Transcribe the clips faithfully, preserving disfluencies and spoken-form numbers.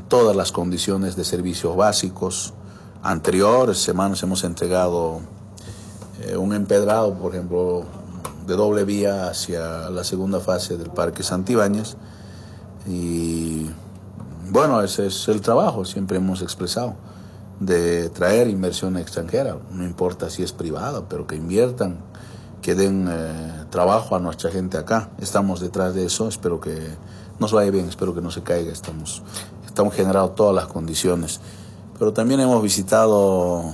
todas las condiciones de servicios básicos. Anteriores semanas hemos entregado eh, un empedrado, por ejemplo, de doble vía hacia la segunda fase del Parque Santibáñez. Y bueno, ese es el trabajo, siempre hemos expresado, de traer inversión extranjera, no importa si es privada, pero que inviertan, que den eh, trabajo a nuestra gente acá. Estamos detrás de eso, espero que nos vaya bien, espero que no se caiga, estamos, estamos generando todas las condiciones. Pero también hemos visitado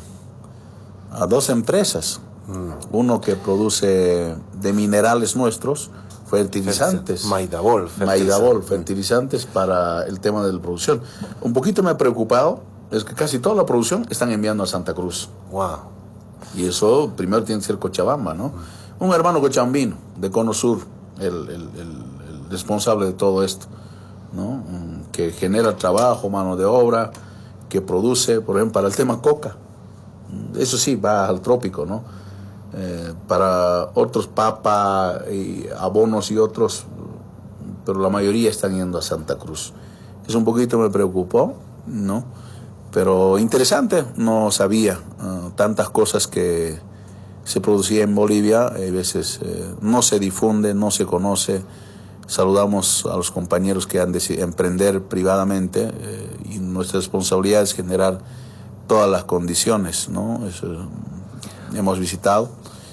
a dos empresas, mm. uno que produce de minerales nuestros, fertilizantes. Maidabol. Maidabol, fertilizantes para el tema de la producción. Un poquito me ha preocupado, es que casi toda la producción están enviando a Santa Cruz. Wow. Y eso primero tiene que ser Cochabamba, ¿no? Mm. Un hermano cochabambino, de Cono Sur, el, el, el, el responsable de todo esto, ¿no? Que genera trabajo, mano de obra, que produce, por ejemplo, para el tema coca. Eso sí, va al trópico, ¿no? Eh, para otros papa, y abonos y otros, pero la mayoría están yendo a Santa Cruz. Eso un poquito me preocupó, ¿no? Pero interesante, no sabía uh, tantas cosas que se producían en Bolivia, a veces eh, no se difunde, no se conoce. Saludamos a los compañeros que han decidido emprender privadamente eh, y nuestra responsabilidad es generar todas las condiciones, ¿no? Eso, hemos visitado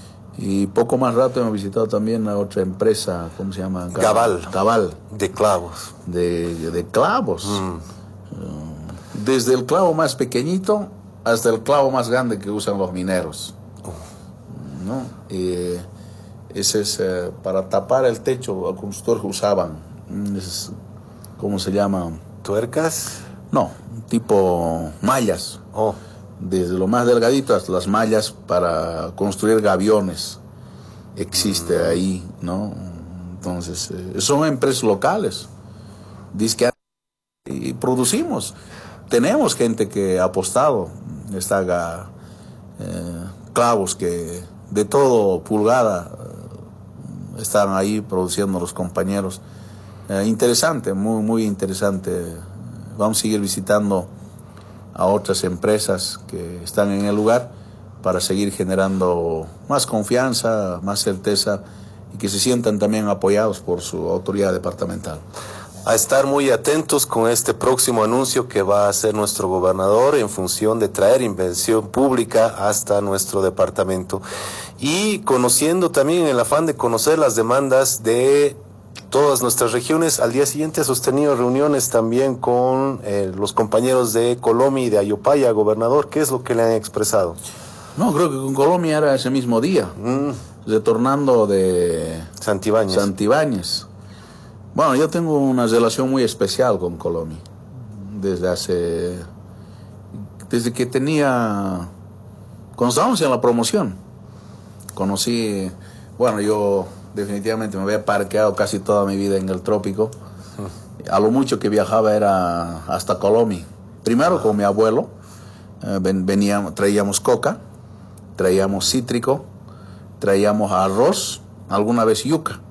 y poco más rato hemos visitado también a otra empresa, ¿cómo se llama? Cabal. Cabal. De clavos. De, de clavos. Mm. Uh, desde el clavo más pequeñito hasta el clavo más grande que usan los mineros, ¿no? Y, ese es eh, para tapar el techo, los constructores usaban, es, ¿cómo se llama? ¿Tuercas? No, tipo mallas. Oh. Desde lo más delgadito hasta las mallas para construir gaviones. Existe mm. ahí, ¿no? Entonces, eh, son empresas locales. Dice que y producimos. Tenemos gente que ha apostado, está eh, clavos que de todo pulgada están ahí produciendo los compañeros. Eh, interesante, muy, muy interesante. Vamos a seguir visitando a otras empresas que están en el lugar para seguir generando más confianza, más certeza y que se sientan también apoyados por su autoridad departamental. A estar muy atentos con este próximo anuncio que va a hacer nuestro gobernador en función de traer inversión pública hasta nuestro departamento y conociendo también el afán de conocer las demandas de todas nuestras regiones. Al día siguiente ha sostenido reuniones también con eh, los compañeros de Colomi y de Ayopaya, gobernador. ¿Qué es lo que le han expresado? No, creo que con Colomi era ese mismo día, mm. retornando de Santibáñez. Santibáñez. Bueno, yo tengo una relación muy especial con Colomi. Desde hace... Desde que tenía... Cuando estábamos en la promoción, conocí... Bueno, yo definitivamente me había parqueado casi toda mi vida en el trópico. A lo mucho que viajaba era hasta Colomi. Primero con mi abuelo. Eh, ven, veníamos, traíamos coca, traíamos cítrico, traíamos arroz, alguna vez yuca.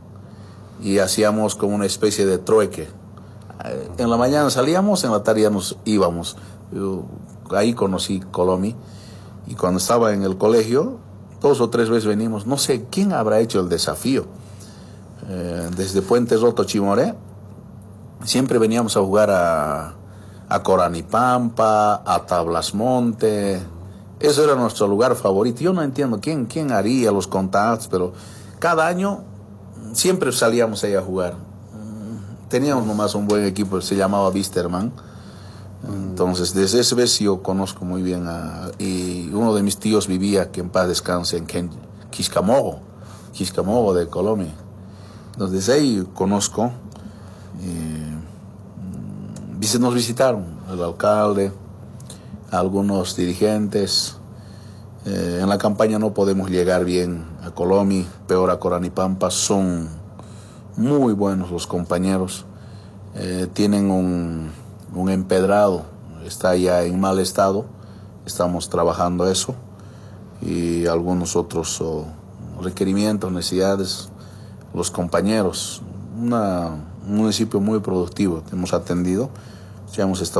Y hacíamos como una especie de trueque. En la mañana salíamos, en la tarde ya nos íbamos. Yo, ahí conocí Colomi. Y cuando estaba en el colegio, dos o tres veces venimos. No sé quién habrá hecho el desafío. Eh, desde Puente Roto, Chimoré, siempre veníamos a jugar a, a Coranipampa, a Tablasmonte. Eso era nuestro lugar favorito. Yo no entiendo quién, quién haría los contactos, pero cada año siempre salíamos ahí a jugar. Teníamos nomás un buen equipo, se llamaba Wisterman. Entonces, desde ese vez yo conozco muy bien a... Y uno de mis tíos vivía, que en paz descanse, en Quiscamogo, Quiscamogo de Colombia. Entonces, desde ahí conozco. Eh, nos visitaron el alcalde, algunos dirigentes. Eh, en la campaña no podemos llegar bien a Colomi, peor a Coranipampa. Son muy buenos los compañeros. Eh, tienen un, un empedrado, está ya en mal estado. Estamos trabajando eso. Y algunos otros oh, requerimientos, necesidades. Los compañeros. Una, un municipio muy productivo. Hemos atendido. Ya hemos estado